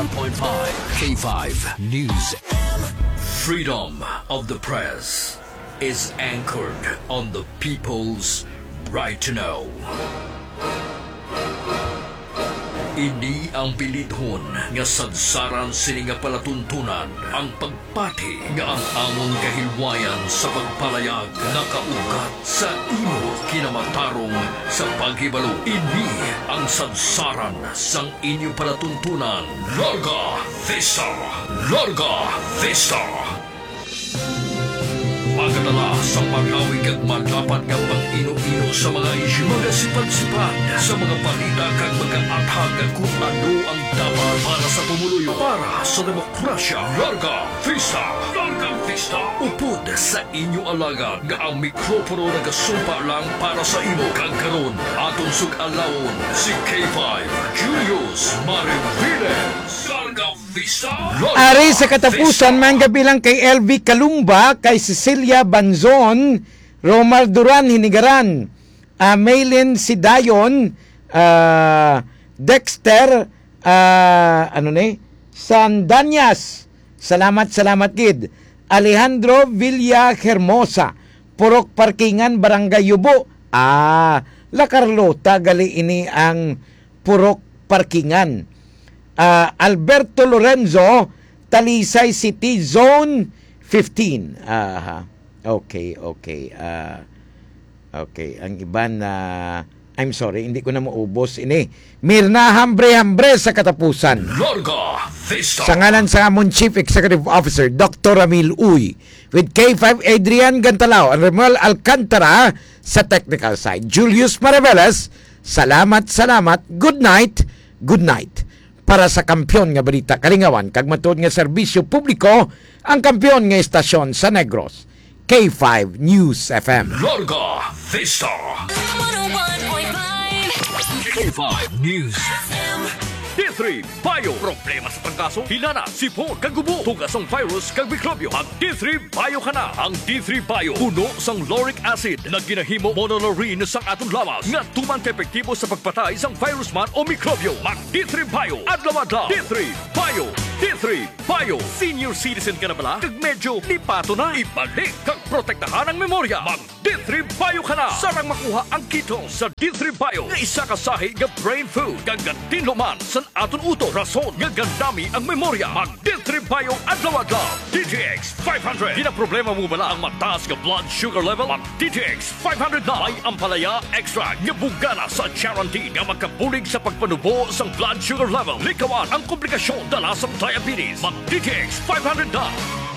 101.5 K5 News. Freedom of the press is anchored on the people's right to know. Ini ang pilithon nga sadsaran sini nga palatuntunan ang pagpati nga ang among kahilwayan sa pagpalayag nakaugat sa imo kinamatarong sa paghibalo. Ini ang sadsaran sang inyo palatuntunan. Larga Vista! Larga Vista! Pagkatala sa paghawig at maglapat ng pang-ino-ino sa mga isyu, mga sipad-sipad sa mga balita kag mga athag kung ano ang dapat para sa pumuluyo, para sa demokrasya. Larga Vista! Larga Vista! Upod sa inyo alagad nga ang mikropono nagasumpa lang para sa imo. Kag karon aton sug-alawon si K5 Julius Mariviles. Larga Vista! Ari sa katapusan, man gabi lang kay LV Kalumba, kay Cecilia Banzon, Romar Duran Hinigaran, Maylin Sidayon, Dexter, Sandanyas, salamat kid, Alejandro Villa Hermosa, Purok Parkingan, Barangay Yubo, La Carlota, gali ini ang Purok Parkingan. Alberto Lorenzo, Talisay City, Zone 15. Okay. Okay, ang iba na I'm sorry, hindi ko na maubos ini. Mirna Hambre sa katapusan. Larga Vista! Sa ngalan sa amon Chief Executive Officer, Dr. Ramil Uy, with K5 Adrian Gantalao and Remuel Alcantara sa technical side. Julius Mariveles, salamat. Good night. Para sa kampyon nga balita kalingawan kag matuod nga serbisyo publiko ang kampyon nga estasyon sa Negros. K5 News FM. Larga Vista! 101.5 K5 News FM. D3 Bio. Problema sa pangkaso, hilana, sipon, kagubo, tugas ang virus, kag mikrobyo. Ang D3 Bio ka na. Ang D3 Bio, puno sang lauric acid na ginahimo monolaurin sang atong lawas nga tuman ka-epektibo sa pagpatay sang virus man o mikrobyo. Mag D3 Bio. Adlaw-adlaw. D3 Bio. D3 Bio. Senior citizen ka na bala? Kag medyo lipato na. Ibalik kag protektahan ang memorya. Mag D3 Bio ka na. Sarang makuha ang keto sa D3 Bio nga isa ka sahi nga brain food. Gagantin luman sa aton uto. Rason nga gandami ang memorya. Mag D3 Bio adlaw-adlaw. DTX 500. Di na problema mo bala ang mataas nga blood sugar level? Mag DTX 500 na. May ampalaya extra nga bugana sa guarantee nga magkabulig sa pagpanubo sang blood sugar level. Likawan ang komplikasyon dala sa diabetes. Mag DTX 500 na.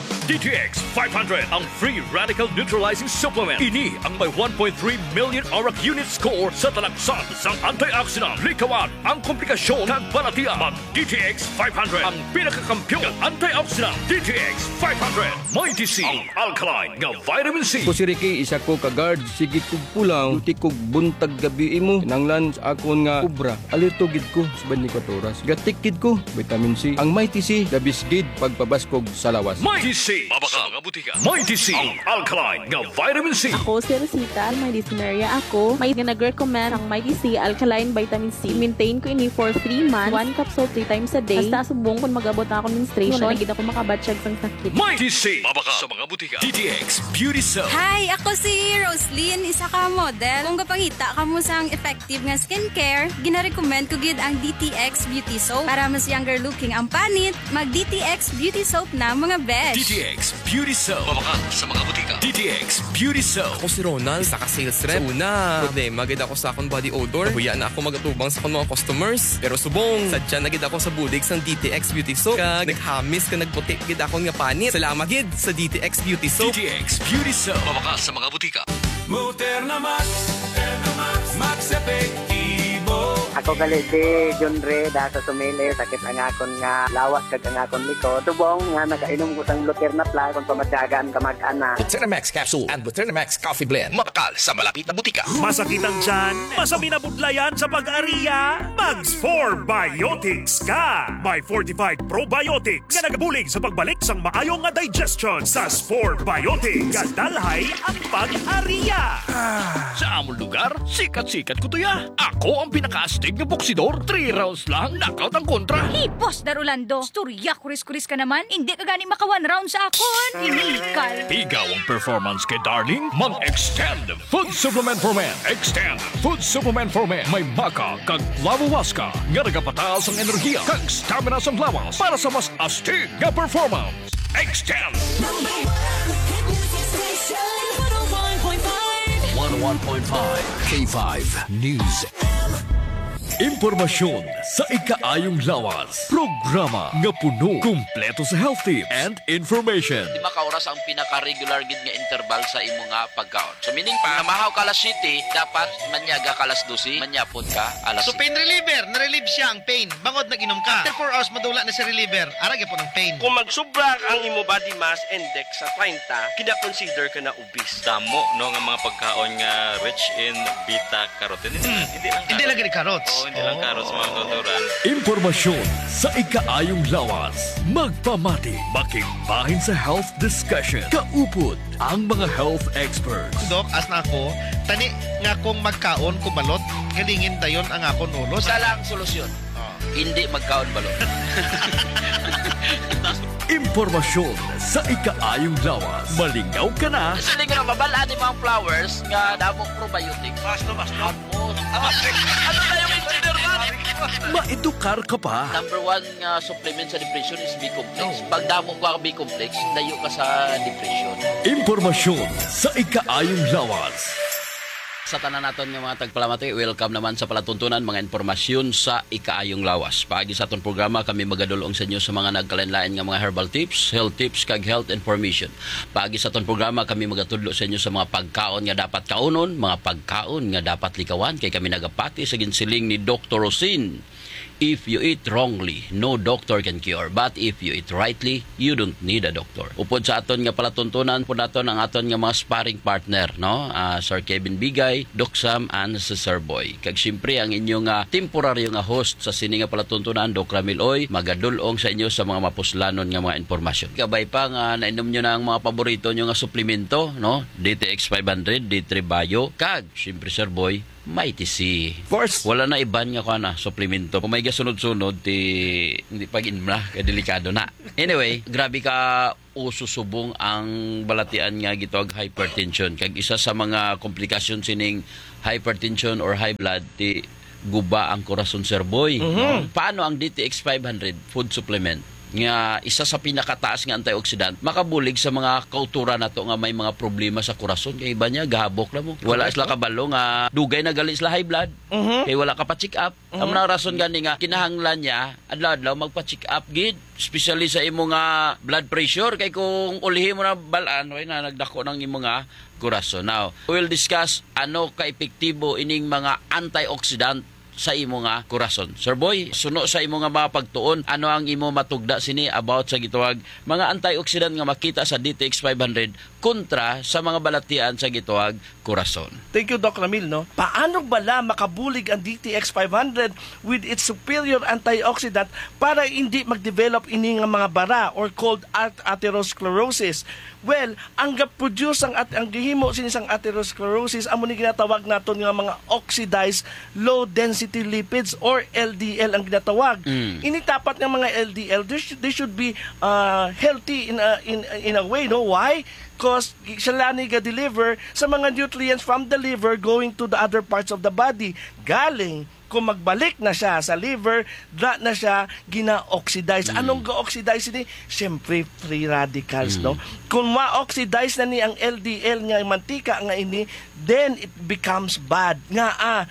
DTX 500 ang free radical neutralizing supplement. Ini ang may 1.3 million ORAC unit score sa talaksan sang antioxidant. Likawan ang komplikasyon kag balatian. Mag DTX 500 ang pinakakampiyon ng antioxidant. DTX 500 may DC ang alkaline nga vitamin C. Ko si Ricky, isa ko ka-guard. Sige kog pulang, luti kog buntag gabi mo. Kinanglan sa akon nga kubra. Alitugid ko sa 24 oras. Gatikid ko, vitamin C. Ang may TC, dabisgid pagpabaskog sa lawas. May TC. Mabaka mga butika. May TC ang alkaline nga vitamin C. Ako si Rosita, may dysuria ako. May nag-recommend ang may TC alkaline vitamin C. Maintain ko ini for 3 months. 1 capsule 3 times a day. Basta subong kung mag-abot ako menstruation. Nagid ako makabatsyag sang sakit. May TC. Mabaka sa mga butika. DTX Beauty Soap. Hi, ako si Roslyn, isa ka model. Kung kapangita ka mo sang effective nga skincare, gina-recommend ko gid ang DTX Beauty Soap. Para mas younger looking ang panit, mag DTX Beauty Soap na mga besh. DTX Beauty Soap. Mabaka sa mga butika. DTX Beauty Soap. Ako si Ronald, isa ka sales rep. Una, problema gid ako sa akong body odor. Huya na ako magatubang sa akong mga customers. Pero subong, sadya na gid ako sa budig sang DTX Beauty Soap. Kag naghamis ka nagputi gid akong nga panit. Salamat gid sa DTX Beauty Soap. DTX Beauty Soap. Mabaka sa mga butika. Muterna Max, Max Epektibo. Ako gali si John Ray, sa Sumili, sakit ang akon nga lawas kag ang akon likod. Subong nga nakainom ko sang Luterna Plus kung pamatyagan kamag-ana. Buternamax Capsule and Buternamax Coffee Blend. Mabakal sa malapit na butika. Masakit ang tiyan, masami na budlayan sa pag-ariya. Mags 4 Biotics ka. May fortified probiotics nga nagabulig sa pagbalik sang maayong nga digestion. Sa 4 Biotics, kadalhay ang pag-ariya. Sa among lugar, sikat-sikat ko to ya. Ako ang pinaka-astig astig nga boksidor, 3 rounds lang, knockout ang kontra. Boss Darulando, storya kuris-kuris ka naman. Hindi ka gani maka 1 round sa akon. Inikal. Pigaw ang performance kay Darling, mag-extend food supplement for men. Extend food supplement for men. May maka kag lavawaska nga nagapataas ang enerhiya kag stamina sa lawas para sa mas astig nga performance. Extend 101.5 K5 News. Impormasyon sa ikaayong lawas. Programa nga puno, kumpleto sa health tips and information. Di makaoras ang pinaka-regular gid nga interval sa imo nga pagkaon. So meaning pa, namahaw ka alas 7, dapat manyaga ka alas 12, manyapon ka alas 7. So pain reliever, na-relieve siya ang pain. Bangod nag-inom ka. After 4 hours, madula na si reliever. Arag po ng pain. Kung magsubra ang imo body mass index sa 30, kina-consider ka na obese. Damo, no, nga mga pagkaon nga rich in beta-carotene. Hindi lang gani carrots. Hindi lang carrots, mga tuturan. Impormasyon sa ikaayong lawas. Magpamati, makigbahin sa health discussion. Kaupod ang mga health experts. Dok, as na ako, tani nga kung magkaon kubalot, galingin dayon ang akon ulo. Isa lang solusyon. Hindi magkaon balot. Impormasyon sa ikaayong lawas. Malingaw ka na. Sili nga mabalaan yung mga flowers nga damong probiotic. Basto. Ano na yung engineer ka? Maedukar ka pa. Number 1 nga supplement sa depression is B-complex. Pag damo ka B-complex, layo ka sa depression. Impormasyon sa ikaayong lawas. Sa tanan naton nga mga tagpalamati, welcome naman sa palatuntunan mga impormasyon sa ikaayong lawas. Paagi sa aton programa, kami magadulong sa inyo sa mga nagkalain-lain nga mga herbal tips, health tips, kag health information. Paagi sa aton programa, kami magatudlo sa inyo sa mga pagkaon nga dapat kaunon, mga pagkaon nga dapat likawan, kay kami nagapati sa ginsiling ni Dr. Rosin. If you eat wrongly, no doctor can cure. But if you eat rightly, you don't need a doctor. Upod sa aton nga palatuntunan po naton ang aton nga mga sparring partner, no? Sir Kevin Bigay, Doc Sam, and si Sir Boy. Kag siyempre ang inyong temporaryo nga host sa sini nga palatuntunan, Doc Ramil Oy, magadulong sa inyo sa mga mapuslanon nga mga informasyon. Kabay pa nga nainom nyo na ang mga paborito nyo nga suplemento, no? DTX 500, D3 Bio, kag siyempre Sir Boy, Mighty C. Force. Wala na iban nga ko na suplemento. Kung may gasunod-sunod, hindi pag-in na, kaya delikado na. Anyway, grabe ka ususubong ang balatian nga gitawag hypertension. Kag isa sa mga komplikasyon sining hypertension or high blood, guba ang korason, Sir Boy. Paano ang DTX 500 food supplement? Nga isa sa pinakataas nga antioxidant makabulig sa mga kautura nato nga may mga problema sa korason, kay iba niya gahabok lang mo, wala sila kabalo nga dugay na gali sila high blood, kay wala ka pa check up. Ang mga rason gani nga kinahanglan niya adlaw-adlaw magpa check up gid, especially sa imo nga blood pressure, kay kung ulihin mo na balaan way na nagdako ng imo nga korason. Now we'll discuss ano ka epektibo ining mga antioxidant sa imo nga korason. Sir Boy, suno sa imo nga mga pagtuon, ano ang imo matugda sini about sa gituwag mga antioxidant nga makita sa DTX 500 kontra sa mga balatian sa gituwag korason? Thank you, Doc Ramil, no? Paano bala makabulig ang DTX 500 with its superior antioxidant para hindi mag-develop ini nga mga bara or called atherosclerosis? Well, ang produce ang gihimo sinisang atherosclerosis amo ni ginatawag naton nga mga oxidized low density lipids or LDL ang ginatawag. Ini tapat ng mga LDL, they should be healthy in a way, no? Why? Because sila ni ga-deliver sa mga nutrients from the liver going to the other parts of the body. Galing kung magbalik na siya sa liver, na siya gina-oxidize. Anong ga-oxidize ni? Siyempre, free radicals, no? Kung ma-oxidize na ni ang LDL nga mantika nga ini, then it becomes bad. Nga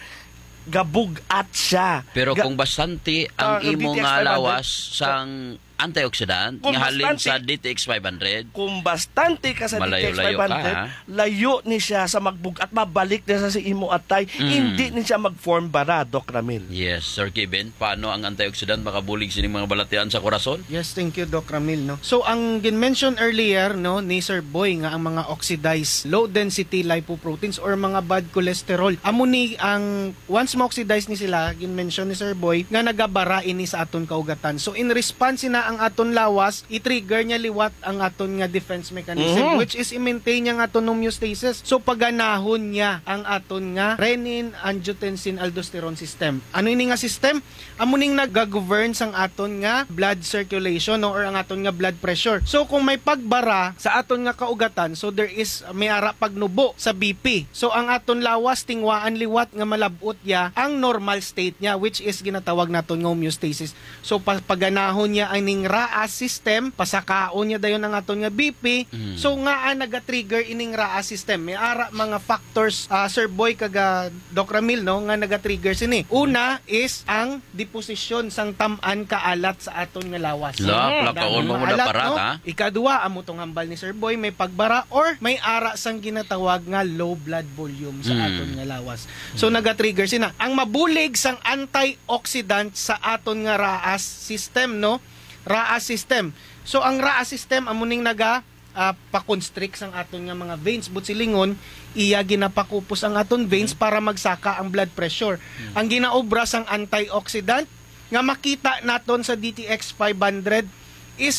gabugat siya. Pero kung bastante ang imo nga lawas sang antioxidant nga halin sa DTX 500, kung bastante ka sa DTX 500, layo ni siya sa magbugat, mabalik na sa imo atay, hindi ni siya mag-form bara, Doc Ramil. Yes, Sir Kevin, paano ang antioxidant makabulig sining mga balatian sa korason? Yes, thank you, Doc Ramil, no. So ang gin-mention earlier, no, ni Sir Boy nga ang mga oxidized low density lipoproteins or mga bad cholesterol, amo ni ang once ma-oxidize ni sila, gin-mention ni Sir Boy nga nagabara ini sa aton kaugatan. So in response na niya ang aton lawas, i-trigger niya liwat ang aton nga defense mechanism, which is i-maintain niya ang aton homeostasis. So paganahon niya ang aton nga renin, angiotensin, aldosterone system. Ano ini nga system? Amo ning nag-govern sang aton nga blood circulation or ang aton nga blood pressure. So kung may pagbara sa aton nga kaugatan, so may ara pagnubo sa BP. So ang aton lawas tingwaan liwat nga malabot ya ang normal state niya, which is ginatawag naton nga homeostasis. So paganahon niya ang ning RAAS system, pasakaon niya dayon ang aton nga BP. So nga naga-trigger ining RAAS system. May ara mga factors Sir Boy kaga Doc Ramil no nga naga-trigger sini. Una is ang deposition sang tam-an kaalat sa aton nga lawas. Plakaon mo muna para no? ha. Ikadua amo tong hambal ni Sir Boy, may pagbara or may ara sang ginatawag nga low blood volume sa aton nga lawas. So naga-trigger sina. Ang mabulig sang antioxidant sa aton nga RAAS system no. RAAS system. So ang RAAS system amo ning pa-constrict sang aton nga mga veins, but silingon iya ginapakupos ang aton veins para magsaka ang blood pressure. Ang ginaobra sang antioxidant nga makita naton sa DTX 500 is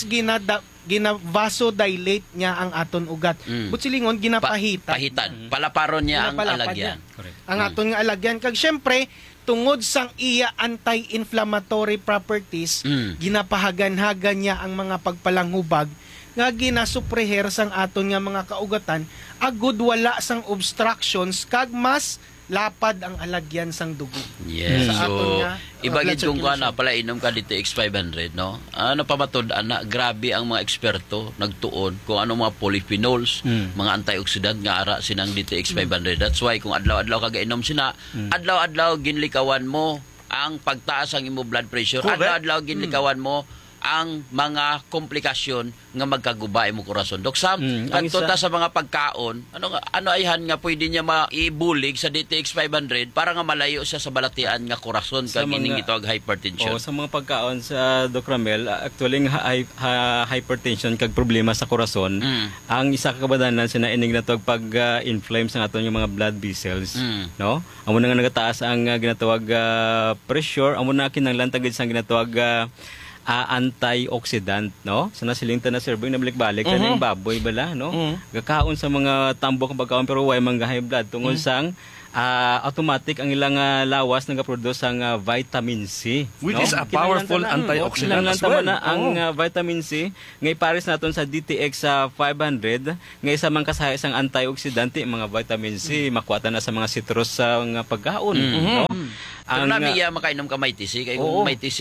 gina-vasodilate niya ang aton ugat. But silingon pahitan. Palaparon niya ang alagyan. Ang aton nga alagyan kag syempre tungod sang iya anti-inflammatory properties, ginapahagan-hagan niya ang mga pagpalanghubag nga ginasupreher sang aton nga mga kaugatan, agud wala sang obstructions kag mas lapad ang alagyan sang dugo. Yes. So ibagid kung kana pala inom ka DTX 500 no. Ano pamatod ana grabe ang mga eksperto nagtuon kung ano mga polyphenols, mga antioxidant nga ara sinang DTX 500. That's why kung adlaw-adlaw ka gainom sina, adlaw-adlaw ginlikawan mo ang pagtaas ang imo blood pressure. Adlaw-adlaw ginlikawan mo ang mga komplikasyon nga magkagubay mo korason. Dok Sam, kanto ta sa mga pagkaon, ano ayhan nga pwede niya maibulig sa DTX 500 para nga malayo siya sa balatian nga korason kag ining ito ag hypertension. Sa mga pagkaon sa Doc Ramel, actually hypertension kag problema sa korason, ang isa ka kabadanan sina ining natog pag-inflame sa aton yung mga blood vessels, no? Amo na nga nagataas ang ginatawag pressure, amo na kinahanglan tagid sang ginatawag antioxidant, no? Sa nasilinta na Sir Boy, nabalik-balik kaning baboy bala, no? Gakaon sa mga tambok ng pagkaon pero way mga high blood tungod sang automatic ang ilang lawas nagaproduce ang vitamin C, which is a powerful antioxidant as well. Ang vitamin C ngay pares naton sa DTX 500 ngay sa mga kasayas ang antioxidant mga vitamin C makuwatan na sa mga citrus sa pagkaon, no? Ang namiya makainom ka may tisi kay kung may tisi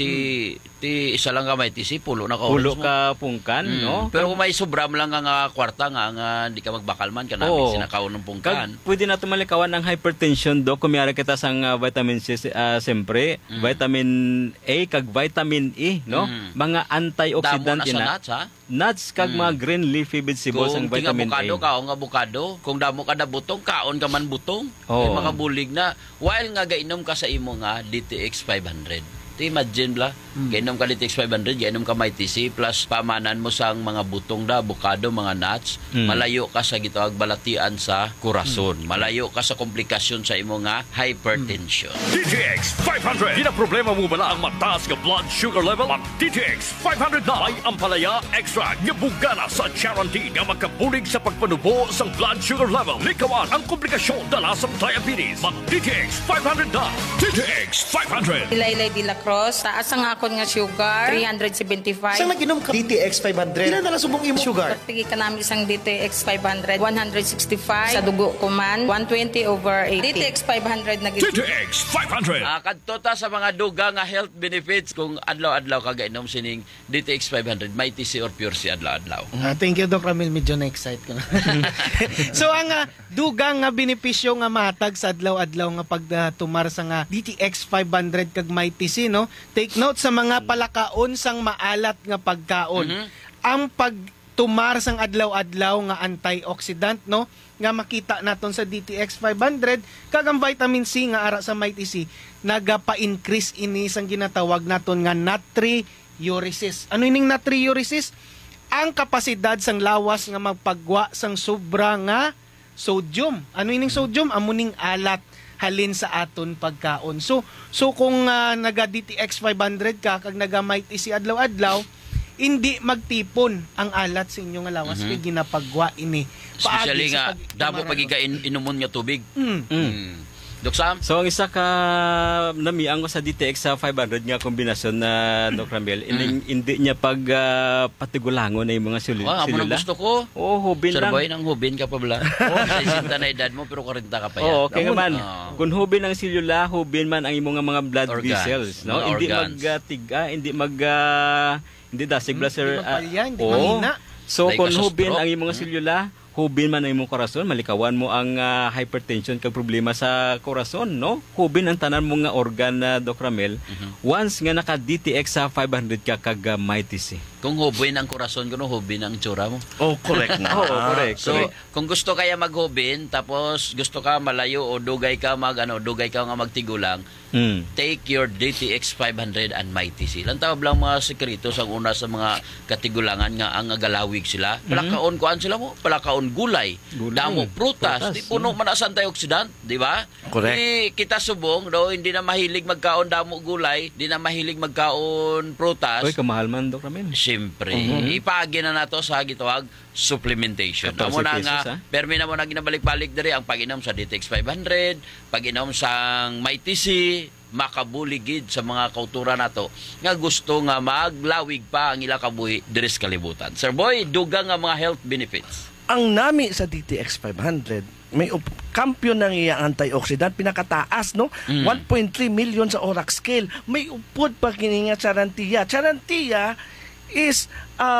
isa lang ka may tisi pulo na ka pulo ka pungkan, no? Pero kung may sobram lang nga kwarta nga hindi ka magbakal man kanami sinakaon ng pungkan. Pwede nato malikawan ang hypertension do kung mayara kita sang vitamin C siyempre, vitamin A kag vitamin E, no? Mga antioxidant ina. Nuts kag mga green leafy vegetables ang vitamin A. Kung avocado, kung damo ka na butong, kaon ka man butong. May makabulig na. While nga gainom ka sa imo nga DTX 500. Imagine bla, gainom ka DTX 500, gainom ka may TC, plus pamanan mo sang mga butong da, avocado, mga nuts, malayo ka sa gitawag balatian sa kurason. Malayo ka sa komplikasyon sa imo nga hypertension. DTX 500. Di na problema mo bala ang mataas nga blood sugar level? Mag DTX 500 na. May ampalaya extra nga bugana sa guarantee nga magkabulig sa pagpanubo sang blood sugar level. Likawan ang komplikasyon dala sa diabetes. Mag DTX 500 na. DTX 500. Ilaylay Dila Cross, taas ang akon nga sugar, 375. Saan nag-inom ka? DTX 500. Ilan na nasubong imo sugar? Pagtigi ka namin isang DTX 500, 165. Sa dugo ko man, 120/80. DTX 500 na DTX 500. Kadto ta sa mga duga nga health benefits kung adlaw-adlaw ka gainom sining DTX 500, may TC or Pure C adlaw-adlaw. Thank you Doc Ramil, medyo na-excite ko na. So ang duga nga benepisyo nga matag sa adlaw-adlaw nga pagtumar sa nga DTX 500 kag may TC, no? Take note sa mga palakaon sang maalat nga pagkaon. Ang pagtumar sang adlaw-adlaw nga antioxidant, no? Nga makita naton sa DTX 500 kag ang vitamin C nga ara sa may TC nagapa-increase ini sang ginatawag naton nga natriuresis. Ano ining natriuresis? Ang kapasidad sang lawas nga magpagwa sang sobra nga sodium. Ano ining sodium? Amuning alat halin sa aton pagkaon. So kung naga DTX 500 ka kag naga may TC adlaw-adlaw, hindi magtipon ang alat sa inyong lawas kay ginapagwa ini. Especially nga damo pagika inumon nga tubig. Dok Sam? So ang isa ka namiang ko sa DTX sa 500 nga kombinasyon na Doc Ramel, hindi niya pag patigulangon na yung mga silula. Amo na gusto ko. Hubin lang. Sir Boy, nang hubin ka pa bala. Sinta na edad mo pero 40 ka pa yan. Okay man. Kung hubin ang silula, hubin man ang imong mga blood vessels, no? Hindi magtiga, hindi dasig blaster. Hindi mahina. So kung hubin ang imong silula, hubin man ang imong korason, malikawan mo ang hypertension kag problema sa korason, no? Hubin ang tanan mo nga organ na Doc Ramel. Once nga naka DTX sa 500 ka kag MyTC. Kung hubin ang korason, kuno hubin ang tsura mo. Correct na. Correct. So, kung gusto kaya maghubin, tapos gusto ka malayo o dugay ka dugay ka nga magtigulang, take your DTX 500 and MyTC. Lang tawag lang mga sekreto sa una sa mga katigulangan nga ang galawig sila. Palakaon kuan sila mo, palakaon gulay. Damo prutas, di puno man as antioxidant, di ba? Correct. Kita subong do hindi na mahilig magkaon damo gulay, di na mahilig magkaon prutas. Oy, kamahal man Doc Ramel. Siyempre, ipaagi na nato sa gitawag supplementation. Amo na nga, permi na mo na ginabalik-balik diri ang pag-inom sa DTX 500, pag-inom sa MyTC, makabuligid sa mga kautura nato nga gusto nga maglawig pa ang ila kabuhi diri sa kalibutan. Sir Boy, dugang nga mga health benefits. Ang nami sa DTX 500, may kampiyon ng iya antioxidant, pinakataas, no? 1.3 million sa ORAC scale. May upod pa kini nga charantia. Charantia is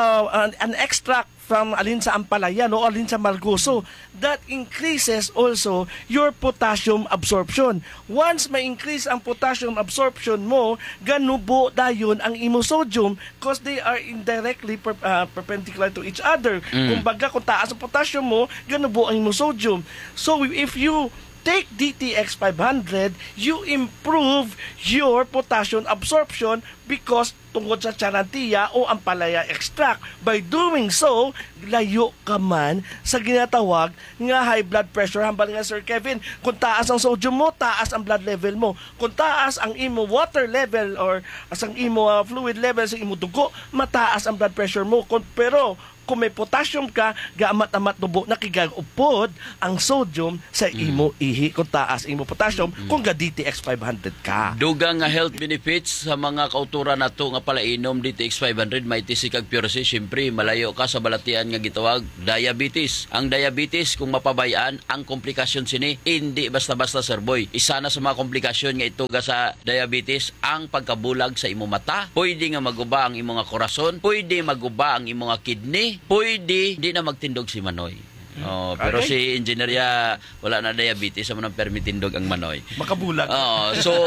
an extract from alin sa ampalaya, no, alin sa margoso, that increases also your potassium absorption. Once may increase ang potassium absorption mo, ganubo dayon ang imosodium because they are indirectly perpendicular to each other. Kumbaga, kung taas ang potassium mo, ganubo ang imosodium. So if you take DTX 500, you improve your potassium absorption because tungkol sa charantia o ampalaya extract. By doing so, layo ka man sa ginatawag nga high blood pressure. Hambal nga Sir Kevin, kung taas ang sodium mo, taas ang blood level mo. Kung taas ang imo water level or ang imo fluid level sa imo dugo, mataas ang blood pressure mo. Pero kung may potassium ka, gaamat-amat dubo, nakigagupod ang sodium sa imo ihi kung taas imo potassium kung ga DTX 500 ka. Dugang nga health benefits sa mga kautura nato nga palainom DTX 500, MyTC kag PureC. Siyempre, malayo ka sa balatian nga gitawag diabetes. Ang diabetes, kung mapabayaan, ang komplikasyon sini, hindi basta-basta, Sir Boy. Isa na sa mga komplikasyon nga ituga sa diabetes, ang pagkabulag sa imo mata. Pwede nga maguba ang imo nga korason, pwede maguba ang imo nga kidney, pwede di na magtindog si Manoy. Pero si engineer wala na diabetes, amo nang permitindog ang Manoy. Makabulag. So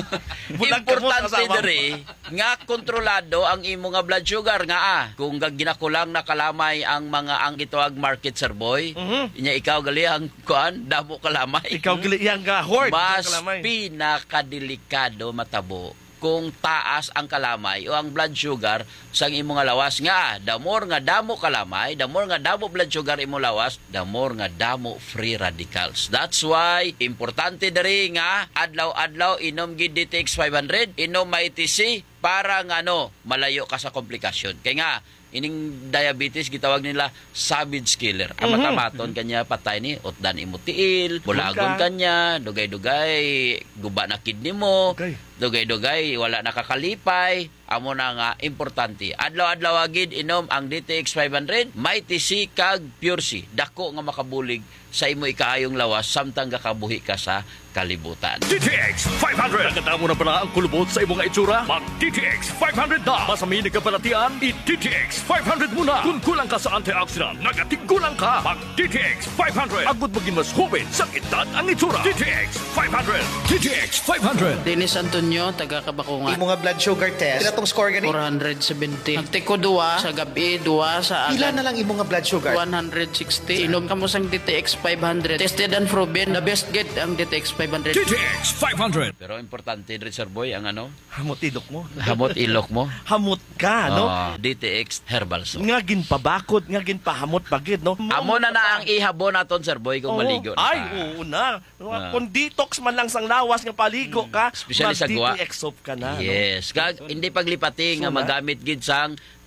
importante diri nga kontrolado ang imo nga blood sugar nga kung ginakulang na kalamay ang mga ang itoag market, Sir Boy. Inya ikaw gali ang kuan damo kalamay. Ikaw gali yang ga hoard mas kalamay. Pinakadelikado matabo kung taas ang kalamay o ang blood sugar sa imong nga lawas nga the more nga damo kalamay, the more nga damo blood sugar imong lawas, the more nga damo free radicals. That's why importante diri nga adlaw-adlaw inom gid DTX 500, inom MyTC para nga malayo ka sa komplikasyon. Kaya nga ining diabetes gitawag nila savage killer. Ang matamaton kanya patay ni utdan imutiil, bulagon kanya, dugay-dugay guba na kidney mo, dugay-dugay wala nakakalipay. Amo na nga importante. Adlaw-adlaw agid inom ang DTX 500, MyTC kag PureC. Dako nga makabulig sa imo ikaayong lawas samtang gakabuhi ka sa kalibutan. DTX 500. Nagkatamo na pala ang kulubot sa imong itsura? Mag DTX 500 na. Masami ni kapalatian, i-DTX 500 muna. Kung kulang ka sa antioxidant, nagatigulang ka. Mag DTX 500. Agud maging mas hubin sa edad ang itsura. DTX 500. DTX 500. Dennis Antonio, taga Kabakungan. Imo nga blood sugar test, pila tong score gani? 470. Nagtiko 2 sa gabi, 2 sa Pila na lang imo nga blood sugar? 160. Inom kamo sang DTX 500. Tested and proven, the best get ang DTX 500. DTX 500. Pero importante rin, Sir Boy, ang hamot ilok mo. Hamot ilok mo. Hamot ka, no? DTX Herbal Soap. Nga ginpabakod, nga ginpahamot pagid, no? Amo na ang ihabo naton, Sir Boy, kung maligo na. Ay, oo na. Kung detox man lang sang lawas nga paligo ka, especially sa guwa. DTX soap ka na. Yes. Hindi paglipati nga magamit gid sang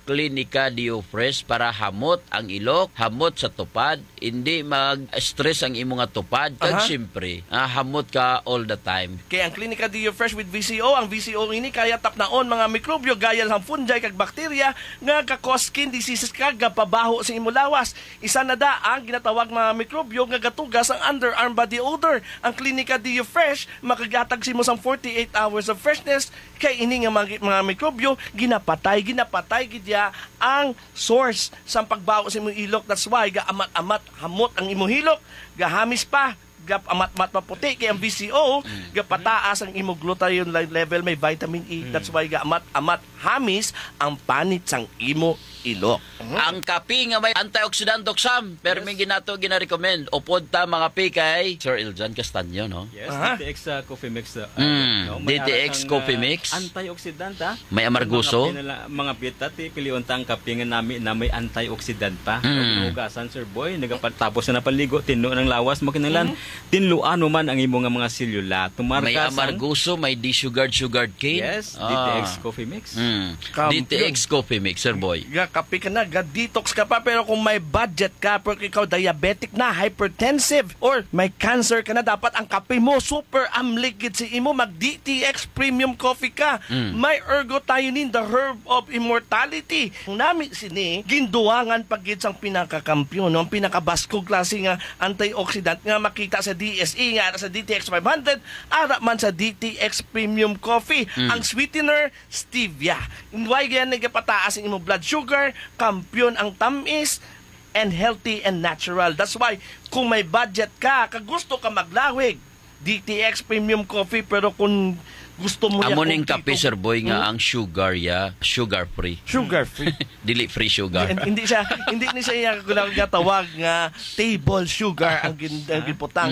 Klinika Diofresh para hamot ang ilok, hamot sa tupad, hindi mag-stress ang imong nga tupad, kag siyempre, hamot ka all the time. Kaya ang Klinika Diofresh with VCO, ang VCO ini kaya tapnaon mga mikrobyo gaya lang fungi kag bakterya nga ka-cause skin diseases kag pabaho sa imong lawas. Isa na da ang ginatawag mga mikrobyo nga gatugas ang underarm body odor. Ang Klinika Diofresh makagatag simo sang 48 hours of freshness kay ini nga mga mikrobyo ginapatay gidya ang source sa pagbaho sa imong ilok. That's why ga-amat-amat hamot ang imong hilok, gahamis pa, amat-amat maputi kay ang VCO gapataas ang imong glutathione level, may vitamin E. That's why ga-amat-amat hamis ang panit sang imo ilok. Ang kape nga may antioxidant doksam, pero may gina-recommend. Upod ta mga kay Sir Iljan Castaño, no? Yes, DTX Coffee Mix. DTX Coffee Mix. Antioxidant, may amarguso. Mga beta, piliyon ta ang kape nga namin na may antioxidant pa. Hugasan, Sir Boy, tapos na napaligo, tinlo ng lawas mo kinalan. Tinluan mo man ang imong mga selula. May amarguso, may desugared cane. Yes, DTX Coffee Mix. DTX Coffee Mix, Sir Boy. Kape ka na, detox ka pa, pero kung may budget ka, pero ikaw diabetic na, hypertensive, or may cancer ka na, dapat ang kape mo super amligid si imo, mag DTX Premium Coffee ka. May ergothioneine, the herb of immortality. Nami sini, ginduwangan pagid sang pinakakampiyon, ang pinakabaskog klase nga antioxidant nga makita sa DSE, nga sa DTX 500, ara man sa DTX Premium Coffee. Ang sweetener, stevia. Why ganyan nagpataas ang imong blood sugar, kampiyon ang tamis, and healthy and natural. That's why, kung may budget ka, gusto ka maglawig, DTX Premium Coffee, pero kung gusto mo yan... Amoning kape, Sir Boy, nga ang sugar sugar-free. Sugar-free. Dili free sugar. Hindi siya tawag nga table sugar ang ginputang.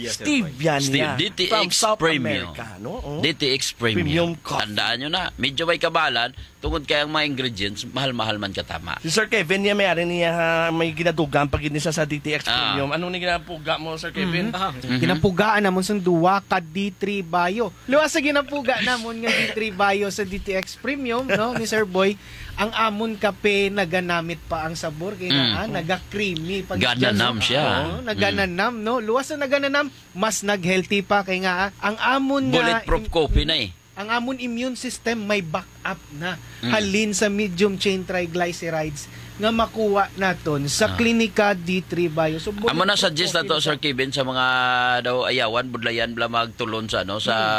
Stevia niya. DTX Premium. No? DTX Premium. Tandaan nyo na, medyo may kabalan, tungod kaya ang mga ingredients, mahal-mahal man katama. Si Sir Kevin niya may ginadugan pag ginisa sa DTX Premium. Anong ginapuga mo, Sir Kevin? Ginapugaan namon sa duwa ka D3 Bio. Luwas sa ginapuga namon nga D3 Bio sa DTX Premium, no, ni Sir Boy. Ang amon kape naganamit pa ang sabor kaya naga-creamy pag gananam siya. Nagananam, no. Luwas na nagananam, mas nag-healthy pa kay nga ang amon nga bulletproof coffee na eh. Ang amon immune system may backup na halin sa medium chain triglycerides nga makuha naton sa Klinika D3 Bio. So, amo na suggest na to, Sir Kevin, sa mga daw ayawan, budlayan, bla magtulon sa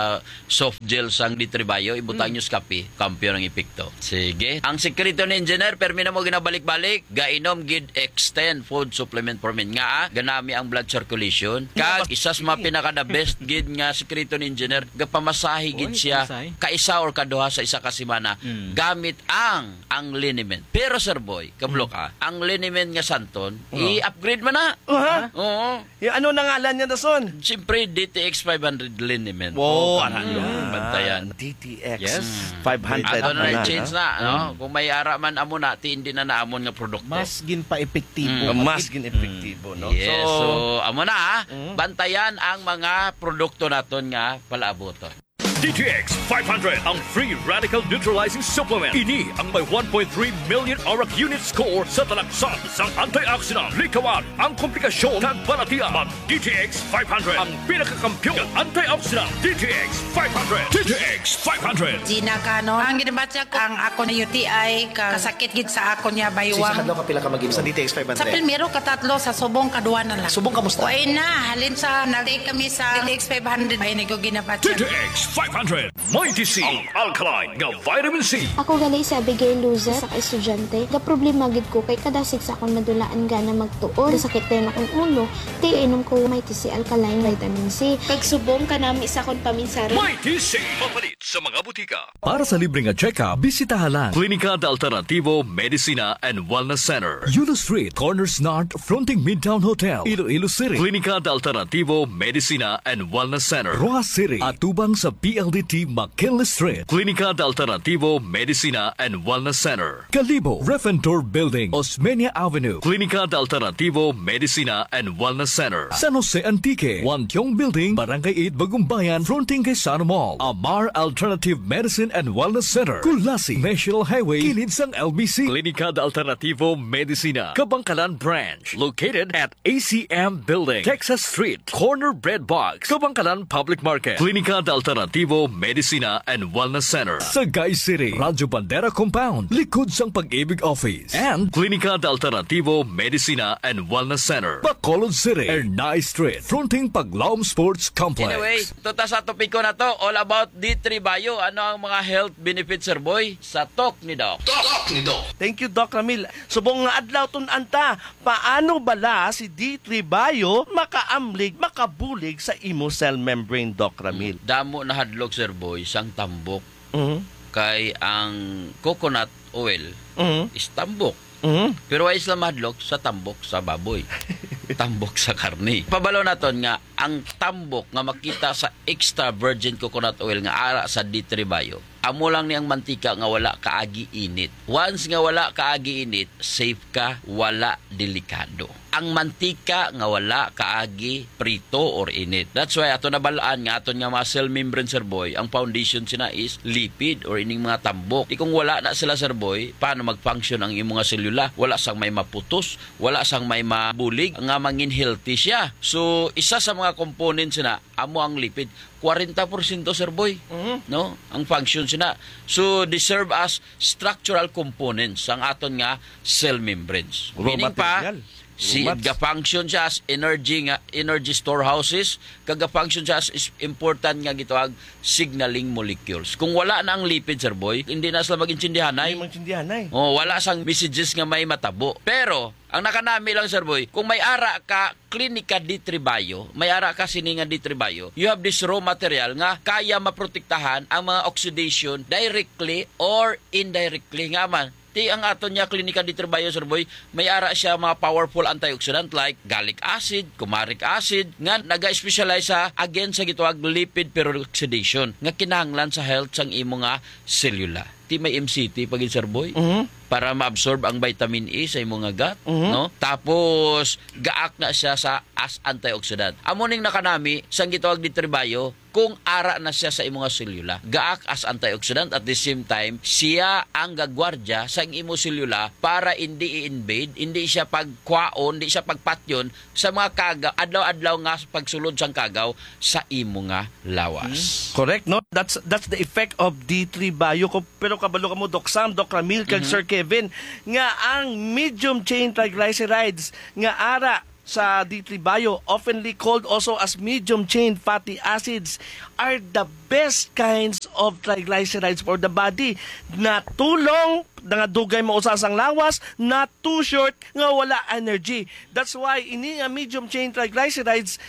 soft gel sang D3 Bio, ibutang nyo sa kape, kampiyon ng epekto. Sige. Ang sekreto ni Engineer, permi na mo ginabalik-balik, gainom gid extend food supplement for men. Nga, ganami ang blood circulation. Kag, isas mga pinaka-the best gid nga sekreto ni Engineer, gapamasahe gid siya, kaisa or kaduha sa isa ka semana, gamit ang liniment. Pero, Sir Boy, ang liniment nga santon, i-upgrade mo na. Oo. Yung ano na ngalan niya dason? Siyempre, DTX 500 liniment. Para yung bantayan. DTX 500. Ato na change na. No? Kung may ara man amo na, hindi na naamon nga produkto. Mas gin-pa-epektibo. Mas gin-epektibo. No? Yes. So, amo na. Bantayan ang mga produkto naton nga palaaboton. DTX 500 ang free radical neutralizing supplement. Ini ang may 1.3 million auric unit score sa talaksan sang antioxidant. Likawan ang komplikasyon kag balatian. Mag DTX 500 ang pinakakampiyon ng antioxidant. DTX 500. DTX 500. Gina Cano, ang ginabatsa ko ang ako na UTI kasakit gid sa ako niya baywang. Sa kadlaw kapila ka mag-im sa DTX 500. Sa primero katatlo sa subong kaduwa na lang. Subong kamusta? Oy na, halin sa nag-take kami sa DTX 500. Ay nigo ginabatsa. DTX 500. Mighty C, ang alkaline nga vitamin C. Ako ganay si Abigail Luzer sa estudyante. Ga problema gid ko kay kadasig sa akong madulaan gana magtuon. Sakit din akong ulo. Di inom ko Mighty C alkaline vitamin C. Pagsubong kanami sa akong paminsara. Mighty C, mapalit sa mga butika. Para sa libreng check-up, bisitahan lang Klinika de Alternativo Medicina and Wellness Center, Yulo Street, Corners North, fronting Midtown Hotel, Iloilo City. Klinika de Alternativo Medicina and Wellness Center, Rojas City, atubang sa PLDT McKinley Street. Klinika de Alternativo Medicina and Wellness Center, Calibo, Refentor Building, Osmeña Avenue. Klinika de Alternativo Medicina and Wellness Center, San Jose Antique, Wantiong Building, Barangay 8, Bagumbayan, fronting kay Sana Mall. Amar Al Alternative Medicine and Wellness Center, Kulasi, National Highway, kilid sang LBC. Klinika de Alternativo Medicina, Kabangkalan Branch, located at ACM Building, Texas Street, Corner Bread Box, Kabangkalan Public Market. Klinika de Alternativo Medicina and Wellness Center, Sagay City, Radyo Bandera Compound, likod sang Pag-ibig Office. And Klinika de Alternativo Medicina and Wellness Center, Bacolod City, Ernay Street, fronting Paglaom Sports Complex. Anyway, tuta sa topiko na to, all about D3 Bio. Ano ang mga health benefits, Sir Boy? Sa talk ni Doc. Thank you, Doc Ramil. Subong nga adlaw anta, paano bala si D3 Bio makaamlig, makabulig sa imo cell membrane, Doc Ramil? Damo na hadlok, Sir Boy, sang tambok. Kay ang coconut oil is tambok. Pero ay sila madlok sa tambok sa baboy. Tambok sa karne. Pabalo naton nga ang tambok nga makita sa extra virgin coconut oil nga ara sa D3 Bio. Amo lang ni ang mantika nga wala kaagi init. Once nga wala kaagi init, safe ka, wala delikado. Ang mantika nga wala kaagi prito or init. That's why ato nabalaan nga aton nga mga cell membrane, Sir Boy, ang foundation sina is lipid or ining mga tambok. Di kung wala na sila, Sir Boy, paano mag-function ang imong mga selula? Wala sang may maputos, wala sang may mabulig, nga mangin healthy siya. So isa sa mga components na amo ang lipid. 40% Sir Boy, no? Ang function sina. So they serve as structural components ang aton nga cell membranes. Meaning pa si ga-function siya as energy storehouses, kaga-function siya as important nga gitawag signaling molecules. Kung wala na ang lipid, Sir Boy, hindi na sila mag-intindihanay. Wala sang messages nga may matabo. Pero ang nakanami lang, Sir Boy, kung may ara ka Klinika D3 Bio, may ara ka sininga D3 Bio, you have this raw material nga kaya maprotektahan ang mga oxidation directly or indirectly nga man. Ang aton niya Klinika D3 Bio, Sir Boy, may ara siya mga powerful antioxidant like gallic acid, kumaric acid, nga naga-specialize sa again sa gitawag lipid peroxidation nga kinahanglan sa health sang imo nga selula. Ti may MCT pagin, Sir Boy, para ma-absorb ang vitamin E sa imong gut, no? Tapos gaak na siya sa as antioxidant. Amo ning nakanami sang gitawag D3 Bio, kung ara na siya sa imong selula, gaak as antioxidant at the same time siya ang gagwardya sa imo selula para hindi i-invade, hindi siya pagkwaon, hindi siya pagpatyon sa mga kagaw, adlaw-adlaw nga pagsulod sang kagaw sa imo nga lawas. Correct, no? That's the effect of D3 Bio. Pero kabalo ka mo, Doc Sam, Doc Ramil, kag Sir Kevin, nga ang medium chain triglycerides nga ara sa D3 Bio, oftenly called also as medium chain fatty acids, are the best kinds of triglycerides for the body. Na tulong nga dugay mo usasang lawas, not too short nga wala energy. That's why ini nga medium chain triglycerides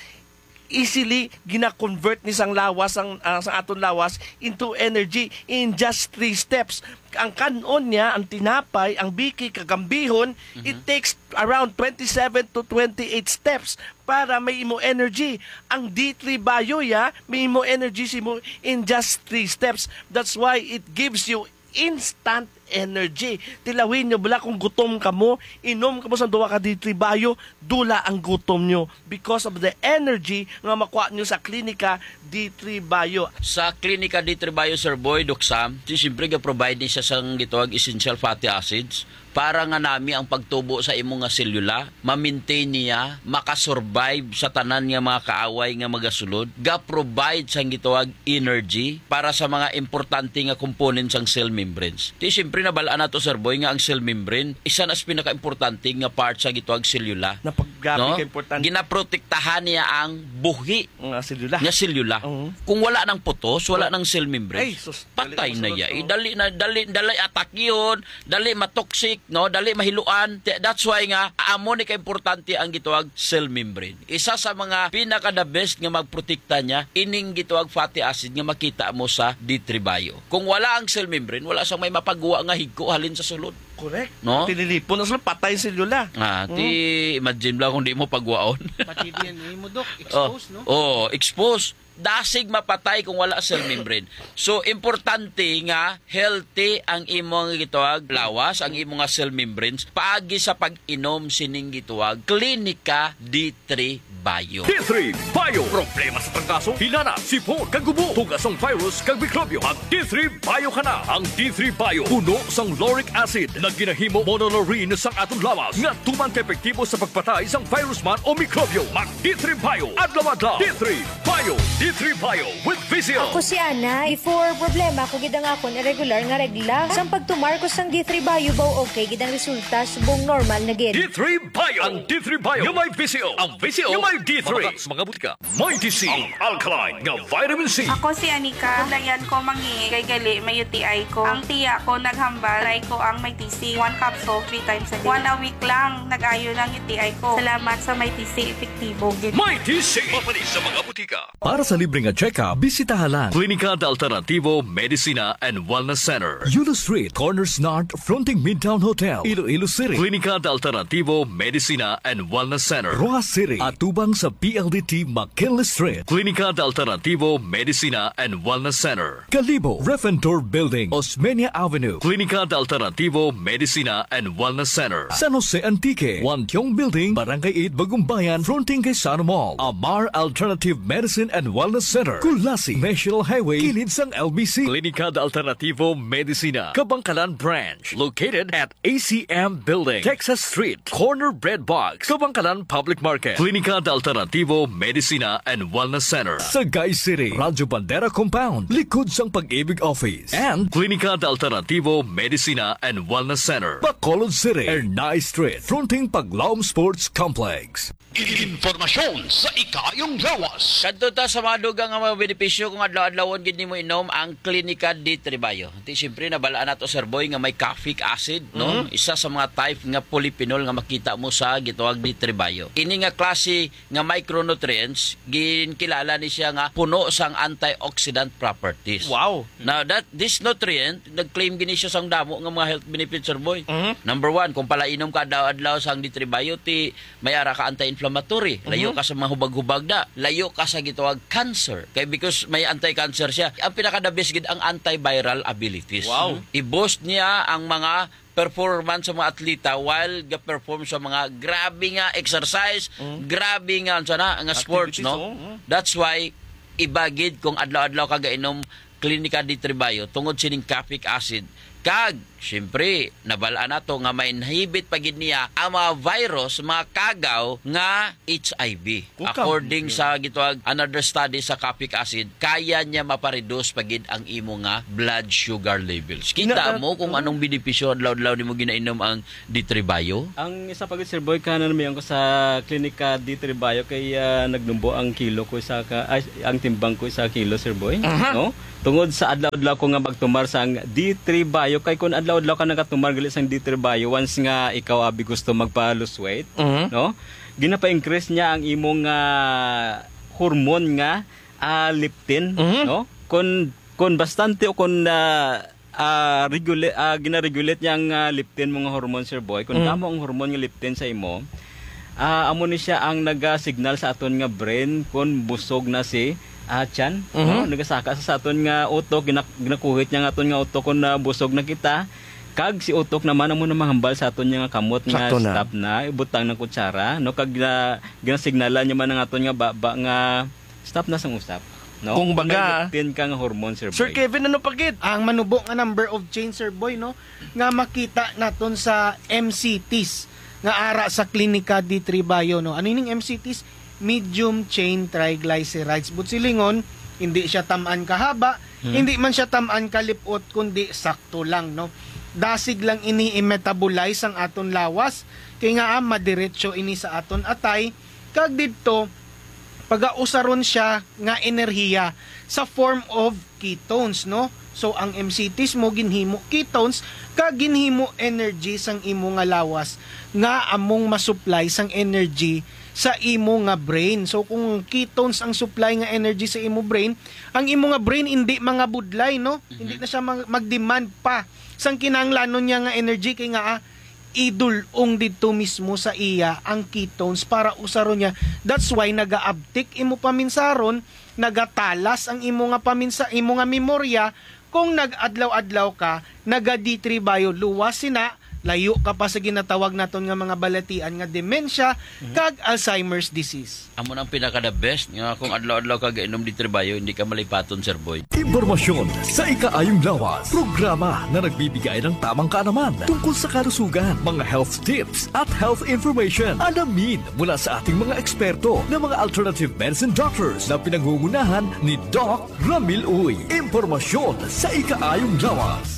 easily gina-convert ni sang lawas sa aton lawas into energy in just 3 steps. Ang kanon niya, ang tinapay, ang biki, kagambihon, it takes around 27 to 28 steps para may imo energy. Ang D3 Bio may imo energy mo in just 3 steps. That's why it gives you instant energy. Tilawin nyo bala kung gutom ka mo, inom ka mo sa duwa ka D3 Bio, dula ang gutom nyo because of the energy nga makuha nyo sa Klinika D3 Bio. Sa Klinika D3 Bio, Sir Boy, Doc Sam, siyempre ga-provide niya siya sang gitawag essential fatty acids para nga nami ang pagtubo sa imong nga selula, ma-maintain niya, makasurvive sa tanan nga mga kaaway nga magasulod, ga-provide sang gitawag energy para sa mga importante nga components sang cell membranes. Di siyempre nabalaan nato, Sir Boy, nga ang cell membrane isa na sa pinaka-importante nga part sa gitawag selula. Napaggabi ka importante. Ginaprotektahan niya ang buhi nga selula. Nga selula. Kung wala nang putos, wala nang cell membrane, patay na ya. Dali attack yun, dali matoxic, no, dali mahiluan. That's why nga amo ni ka-importante ang gitawag cell membrane. Isa sa mga pinaka the best nga magprotekta niya ining gitawag fatty acid nga makita mo sa D3 Bio. Kung wala ang cell membrane, wala sang may mapagawa nga higko halin sa sulod. Correct. No? Tililipon na sila, patay yung selula. Imagine lang kung di mo pagwaon. Pati DNA mo, Dok, expose, no? Expose. dasig mapatay kung wala cell membrane. So importante nga healthy ang imong gituwag lawas, ang imong cell membranes paagi sa pag-inom sining gituwag Clinica D3 Bio. D3 Bio. Problema sa trangkaso, hinana, sipon, kagubo, tugasong virus, kag mikrobyo. Ang D3 Bio ka na. Ang D3 Bio, puno sang lauric acid na ginahimo monolaurin sang atong lawas nga tumang epektibo sa pagpatay sang virus man o mikrobyo. Mag D3 Bio. Adlaw-adlaw. D3 Bio. D3 Bio with Vizio. Ako si Ana. Before problema ko gidang akon irregular nga regla. Sang pagtumar ko sang D3 Bio baw okay gidang resulta subong normal na gid. D3 Bio. Ang D3 Bio. Yung may Vizio. Ang Vizio. Yung may D3. Mga butika. May DC. Ang alkaline nga vitamin C. Ako si Anika. Kulayan ko mangi kay gali may UTI ko. Ang tiya ko naghambal. Try ko ang may TC. 1 capsule 3 times a day. 1 a week lang nag-ayo ng UTI ko. Salamat sa may TC. Epektibo. May TC. Mapalis sa mga butika. Para sa libreng check-up, bisitahan lang Clinica de Alternativo Medicina and Wellness Center. Yulo Street, Corners North, fronting Midtown Hotel, Iloilo City. Clinica de Alternativo Medicina and Wellness Center, Rojas City. Atubang sa PLDT McKinley Street. Clinica de Alternativo Medicina and Wellness Center. Calibo, Refentor Building, Osmeña Avenue. Clinica de Alternativo Medicina and Wellness Center. San Jose Antique, Wantiong Building, Barangay 8, Bagumbayan, fronting kay Sana Mall. Amar Alternative Medicine and Wellness Center. Kulasi, National Highway, kilid sang LBC. Clinica de Alternativo Medicina, Kabangkalan Branch. Located at ACM Building, Texas Street, Corner Bread Box, Kabangkalan Public Market. Clinica de Alternativo Medicina and Wellness Center. Sagay City, Radyo Bandera Compound, likod sang Pag-ibig Office. And Clinica de Alternativo Medicina and Wellness Center, Bacolod City, Ernay Street, fronting Paglaom Sports Complex. Informasyon sa ikayong lawas. Kadto ta sa mga dugang nga mga benepisyo kung adlaw-adlawon gid nimo inom ang Clinica D3 Bio. Di siyempre nabalaan nato Sir Boy nga may caffeic acid, no? Isa sa mga type nga polyphenol nga makita mo sa gituwag D3 Bio. Ini nga klase nga micronutrients ginkilala ni siya nga puno sang antioxidant properties. Wow. Now this nutrient nag-claim gini siya sang damo nga mga health benefits Sir Boy. Number 1, kung pala inom ka adlaw-adlaw sang D3 Bio ti may ara ka anti-inflammatory. Layo ka sa mga hubag-hubag da. Layo ka sa gitawag cancer. Kaya because may anti-cancer siya. Ang pinaka-the-best gid ang antiviral abilities. Wow. I-boost niya ang mga performance sa mga atleta while ga-perform sa mga grabe nga exercise, grabe nga nga sports, no? That's why ibagid kung adlaw-adlaw ka gainom Clinica D3 Bio tungod sining caffeic acid. Kag, siyempre, nabalaan nato nga may inhibit pagid niya ang mga virus, mga kagaw nga HIV. According sa gituwag another study sa caffeic acid, kaya niya mapareduce pagid ang imo nga blood sugar levels. Kita mo kung anong benepisyo adlaw-adlaw nimo ginainom ang D3 Bio? Ang isa pagid Sir Boy kanan mi ko sa Clinica D3 Bio kay nagnumbo ang kilo ko sa ang timbang ko sa kilo Sir Boy, no? Tungod sa adlaw-adlaw ko nga magtumar sa D3 Bio kay kun adlaw-adlaw ka nagatumar gali sa D3 Bio once nga ikaw abi gusto magpa-lose weight, no? Ginapa-increase niya ang imong hormone nga leptin, no? Kun bastante o kun gina-regulate niya ang leptin mga hormone Sir Boy. Kun tamo ang hormone nga leptin sa imo, amo ni siya ang naga-signal sa aton nga brain kun busog na si tiyan, no? Nagasaka sa aton nga utok, ginakuhit niya nga aton nga utok kung busog na kita. Kag si utok naman amo na mahambal sa aton nga kamot nga stop na, ibutang ng kutsara, no? Kag ginasignalan niya man ang aton nga baba nga stop na sang usap. No? Kung baga, tin ka nga hormone Sir Boy. Sir Kevin, ano pagid? Ang manubo nga number of change Sir Boy, no? Nga makita naton sa MCTs nga ara sa Clinica D3 Bio, no? Ano yung MCTs? Medium chain triglycerides. Butsilingon, hindi siya tamaan kahaba, hindi man siya tamaan kalipot, kundi sakto lang, no? Dasig lang ini i-metabolize ang aton lawas, kaya nga madiretso ini sa aton atay, kag dito, pag-ausaron siya nga enerhiya sa form of ketones, no? So, ang MCTs mo ginhimo ketones, kag ginhimo energy sang imo nga lawas, nga among masupply sang energy sa imo nga brain. So kung ketones ang supply nga energy sa imo brain, ang imo nga brain hindi mga budlay, no? Hindi na siya mag-demand pa sang kinahanglanon niya nga energy kay nga idulong dito mismo sa iya ang ketones para usaron niya. That's why naga-uptick imo paminsaron nagatalas ang imo nga paminsa, imo nga memorya kung nag-adlaw-adlaw ka, naga-D3 bio, luwas sina, layo ka pa sa ginatawag naton nga mga balatian nga dementia kag Alzheimer's disease. Amo nang pinaka the best nga kung adlaw-adlaw ka gainom di trabayo, hindi ka malipaton, Sir Boy. Impormasyon sa ikaayong lawas. Programa na nagbibigay ng tamang kaalaman tungkol sa kalusugan, mga health tips at health information. Alamin mula sa ating mga eksperto na mga alternative medicine doctors na pinangungunahan ni Doc Ramil Uy. Impormasyon sa ikaayong lawas.